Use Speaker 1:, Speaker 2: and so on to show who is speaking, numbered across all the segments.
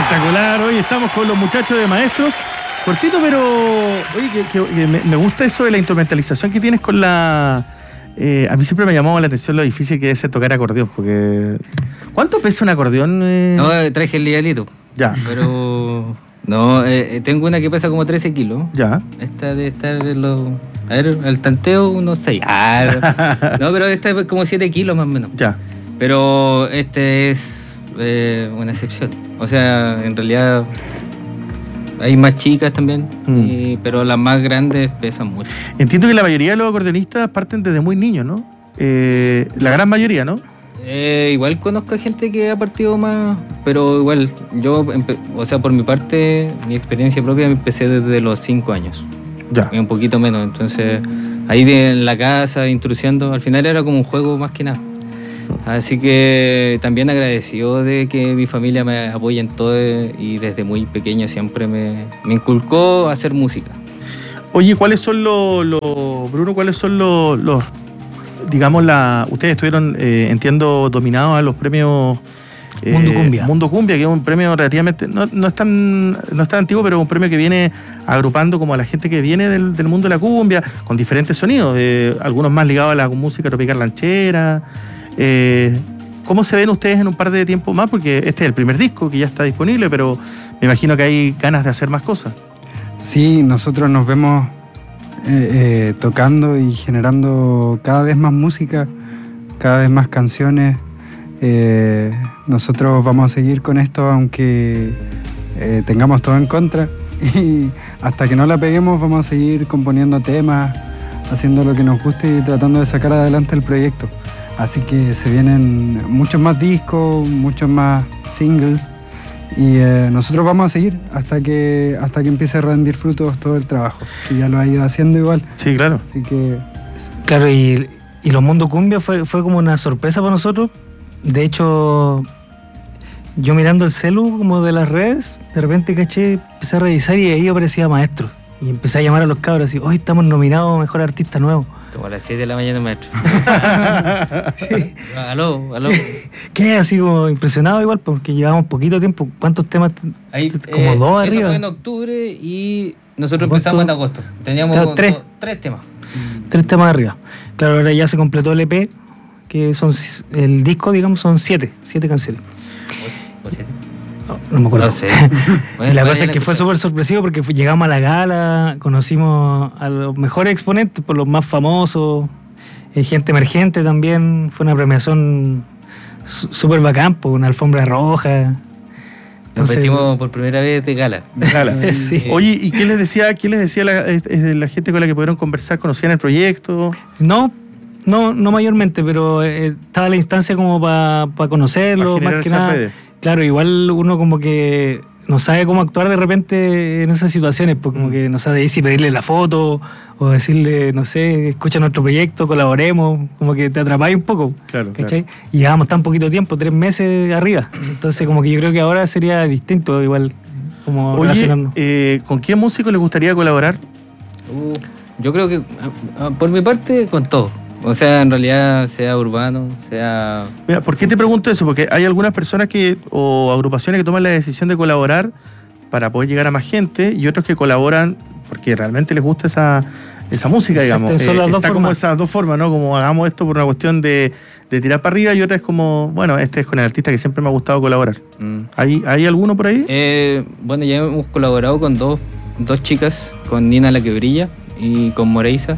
Speaker 1: Espectacular. Hoy estamos con los muchachos de Maestros. Cortito, pero oye, que me gusta eso de la instrumentalización que tienes con la... a mí siempre me llamó la atención lo difícil que es tocar acordeón, porque... ¿Cuánto pesa un acordeón?
Speaker 2: No, traje el ligalito.
Speaker 1: Ya.
Speaker 2: Pero... No, tengo una que pesa como 13 kilos.
Speaker 1: Ya.
Speaker 2: Esta debe estar en los... A ver, el tanteo unos 6. No, pero esta es como 7 kilos más o menos.
Speaker 1: Ya.
Speaker 2: Pero este es una excepción. O sea, en realidad hay más chicas también, pero las más grandes pesan mucho.
Speaker 1: Entiendo que la mayoría de los acordeonistas parten desde muy niños, ¿no? La gran mayoría, ¿no?
Speaker 2: Igual conozco a gente que ha partido más, pero igual, yo, o sea, por mi parte, mi experiencia propia empecé desde los 5 años.
Speaker 1: Ya.
Speaker 2: Un poquito menos, entonces ahí en la casa, introduciendo, al final era como un juego más que nada. Así que también agradecido de que mi familia me apoye en todo y desde muy pequeño siempre me inculcó a hacer música.
Speaker 1: Oye, ¿cuáles son Bruno, cuáles son los digamos, ustedes estuvieron, entiendo, dominados a los premios Mundo Cumbia, que es un premio relativamente, no es tan antiguo, pero es un premio que viene agrupando como a la gente que viene del mundo de la cumbia, con diferentes sonidos, algunos más ligados a la música tropical ranchera. ¿Cómo se ven ustedes en un par de tiempo más? Porque este es el primer disco que ya está disponible, pero me imagino que hay ganas de hacer más cosas.
Speaker 3: Sí, nosotros nos vemos tocando y generando cada vez más música, cada vez más canciones. Nosotros vamos a seguir con esto aunque tengamos todo en contra, y hasta que no la peguemos vamos a seguir componiendo temas, haciendo lo que nos guste y tratando de sacar adelante el proyecto. Así que se vienen muchos más discos, muchos más singles, y nosotros vamos a seguir hasta que empiece a rendir frutos todo el trabajo, que ya lo ha ido haciendo igual.
Speaker 1: Sí, claro.
Speaker 3: Así que...
Speaker 4: Claro, y los Mundo Cumbia fue como una sorpresa para nosotros. De hecho, yo mirando el celu como de las redes, de repente caché, empecé a revisar y ahí aparecía Maestro. Y empecé a llamar a los cabros y hoy estamos nominados a Mejor Artista Nuevo.
Speaker 2: Como a las 7 de la mañana, maestro.
Speaker 4: Sí.
Speaker 2: Aló.
Speaker 4: ¿Qué? Así como impresionado igual, porque llevamos poquito tiempo. ¿Cuántos temas?
Speaker 2: Ahí,
Speaker 4: como 2 arriba.
Speaker 2: Eso fue en octubre y nosotros empezamos en agosto. Teníamos
Speaker 4: claro,
Speaker 2: 3 temas.
Speaker 4: 3 temas arriba. Claro, ahora ya se completó el EP, que son el disco, digamos, son 7 canciones.
Speaker 2: ¿O 7?
Speaker 4: No me acuerdo.
Speaker 2: No sé.
Speaker 4: Bueno, la cosa es que fue súper sorpresivo porque llegamos a la gala, conocimos a los mejores exponentes, por los más famosos, gente emergente también. Fue una premiación súper bacán, una alfombra roja.
Speaker 2: Nos vestimos por primera vez de gala.
Speaker 4: Sí.
Speaker 1: Oye, ¿y qué les decía la gente con la que pudieron conversar? ¿Conocían el proyecto?
Speaker 4: No mayormente, pero estaba la instancia como para conocerlo, más que nada.
Speaker 1: Redes.
Speaker 4: Claro, igual uno como que no sabe cómo actuar de repente en esas situaciones, pues como que no sabe si pedirle la foto o decirle, no sé, escucha nuestro proyecto, colaboremos, como que te atrapáis un poco,
Speaker 1: claro,
Speaker 4: ¿cachai?
Speaker 1: Claro.
Speaker 4: Y llevamos tan poquito tiempo, 3 meses arriba, entonces como que yo creo que ahora sería distinto igual, como relacionarnos.
Speaker 1: ¿Con qué músico les gustaría colaborar?
Speaker 2: Yo creo que, por mi parte, con todo. O sea, en realidad, sea urbano, sea...
Speaker 1: Mira, ¿por qué te pregunto eso? Porque hay algunas personas o agrupaciones que toman la decisión de colaborar para poder llegar a más gente, y otros que colaboran porque realmente les gusta esa música, digamos.
Speaker 4: Son las dos
Speaker 1: está
Speaker 4: formas.
Speaker 1: como esas dos formas, ¿no? Como hagamos esto por una cuestión de tirar para arriba, y otra es como, bueno, este es con el artista que siempre me ha gustado colaborar. ¿Hay alguno por ahí?
Speaker 2: Bueno, ya hemos colaborado con dos chicas, con Nina La Que Brilla y con Moreisa.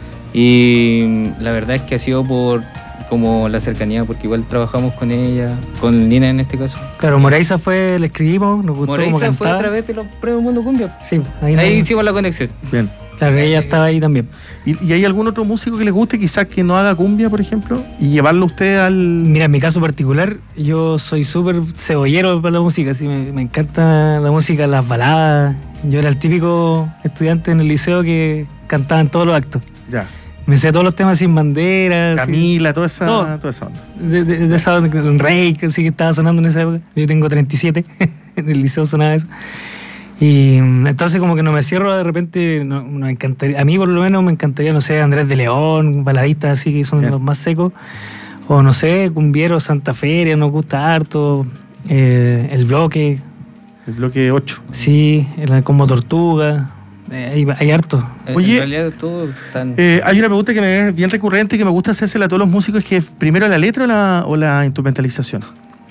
Speaker 2: Y la verdad es que ha sido por como la cercanía, porque igual trabajamos con ella, con Nina en este caso.
Speaker 4: Claro, Moreisa le escribimos, nos gustó cómo
Speaker 2: Moreisa
Speaker 4: cantaba.
Speaker 2: fue a través de los premios Mundo Cumbia.
Speaker 4: Sí,
Speaker 2: ahí hicimos la conexión.
Speaker 1: Bien.
Speaker 4: Claro, ella estaba ahí también.
Speaker 1: ¿Y hay algún otro músico que les guste, quizás que no haga cumbia, por ejemplo? Y llevarlo usted al...
Speaker 4: Mira, en mi caso particular, yo soy súper cebollero para la música, así me encanta la música, las baladas. Yo era el típico estudiante en el liceo que cantaba en todos los actos.
Speaker 1: Ya.
Speaker 4: Me sé todos los temas Sin Bandera.
Speaker 1: Camila, toda esa onda.
Speaker 4: De esa onda, un rey, que sí que estaba sonando en esa época. Yo tengo 37, en el liceo sonaba eso. Y entonces como que no me cierro, de repente no me encantaría, a mí por lo menos me encantaría, no sé, Andrés de León, baladistas así que son los más secos, o no sé, Cumbiero, Santa Feria, nos gusta harto, El Bloque,
Speaker 1: El bloque 8.
Speaker 4: Sí, como Tortuga. Hay harto.
Speaker 1: Oye,
Speaker 2: en realidad todo tan...
Speaker 1: hay una pregunta que me es bien recurrente y que me gusta hacérsela a todos los músicos, que es primero la letra o la instrumentalización.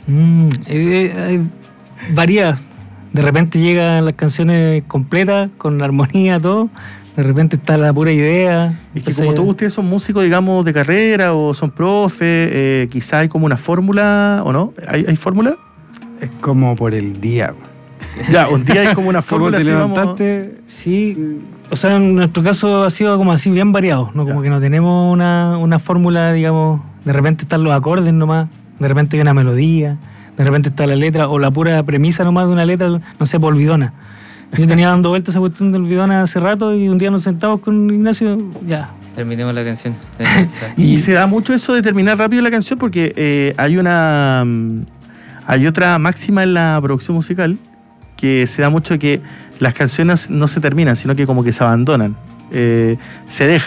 Speaker 4: Varía. De repente llegan las canciones completas, con armonía, todo. De repente está la pura idea.
Speaker 1: Es que
Speaker 4: Entonces,
Speaker 1: como todos ustedes son músicos, digamos, de carrera o son profes, quizá hay como una fórmula, ¿o no? ¿Hay fórmula?
Speaker 3: Es como por el día.
Speaker 1: Ya, un día hay como una
Speaker 3: ¿Cómo
Speaker 1: fórmula.
Speaker 3: te
Speaker 1: así vamos-
Speaker 3: levantaste?
Speaker 4: sí. O sea, en nuestro caso ha sido como así bien variado, ¿no? Como que no tenemos una fórmula, digamos. De repente están los acordes nomás. De repente hay una melodía. De repente está la letra o la pura premisa nomás de una letra, no sé, por Olvidona. Yo tenía dando vueltas esa cuestión de Olvidona hace rato y un día nos sentamos con Ignacio, ya.
Speaker 2: Terminemos la canción.
Speaker 1: Y se da mucho eso de terminar rápido la canción porque hay otra máxima en la producción musical que se da mucho, que las canciones no se terminan, sino que como que se abandonan. Se dejan.